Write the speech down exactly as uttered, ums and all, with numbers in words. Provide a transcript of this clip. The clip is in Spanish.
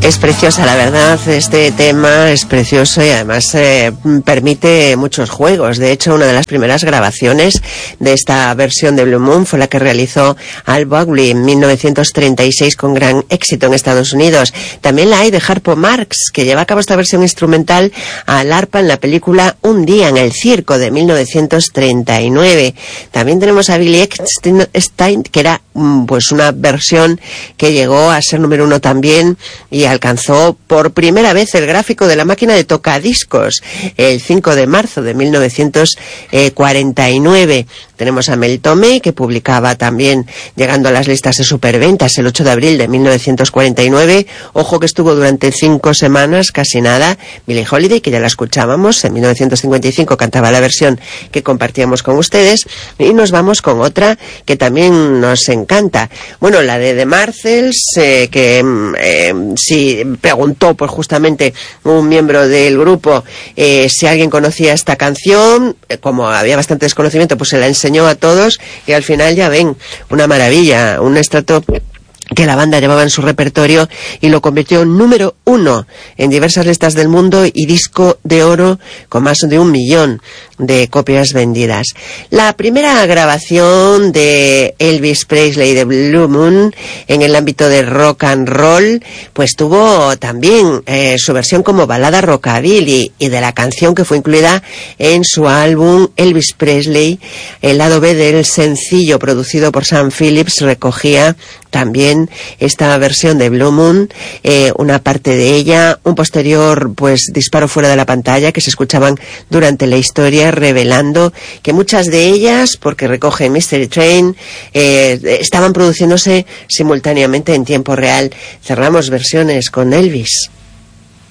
Es preciosa, la verdad, este tema es precioso y además eh, permite muchos juegos. De hecho, una de las primeras grabaciones de esta versión de Blue Moon fue la que realizó Al Buckley en mil novecientos treinta y seis con gran éxito en Estados Unidos. También la hay de Harpo Marx, que lleva a cabo esta versión instrumental al arpa en la película Un día en el circo de mil novecientos treinta y nueve. También tenemos a Billy Eckstine, que era pues una versión que llegó a ser número uno también y alcanzó por primera vez el gráfico de la máquina de tocadiscos el cinco de marzo de mil novecientos cuarenta y nueve. Tenemos a Mel Torme, que publicaba también, llegando a las listas de superventas el ocho de abril de mil novecientos cuarenta y nueve. Ojo que estuvo durante cinco semanas, casi nada. Billie Holiday, que ya la escuchábamos, en mil novecientos cincuenta y cinco cantaba la versión que compartíamos con ustedes. Y nos vamos con otra que también nos encanta. Bueno, la de The Marcels, eh, que eh, si preguntó pues justamente un miembro del grupo eh, si alguien conocía esta canción, eh, como había bastante desconocimiento, pues se la enseñó a todos y al final ya ven, una maravilla, un estrato que la banda llevaba en su repertorio y lo convirtió en número uno en diversas listas del mundo y disco de oro con más de un millón de copias vendidas. La primera grabación de Elvis Presley de Blue Moon en el ámbito de rock and roll, pues tuvo también eh, su versión como balada rockabilly, y de la canción que fue incluida en su álbum Elvis Presley, el lado B del sencillo producido por Sam Phillips recogía también esta versión de Blue Moon, eh, una parte de ella, un posterior pues disparo fuera de la pantalla que se escuchaban durante la historia, revelando que muchas de ellas, porque recoge Mystery Train, eh, estaban produciéndose simultáneamente en tiempo real. Cerramos versiones con Elvis.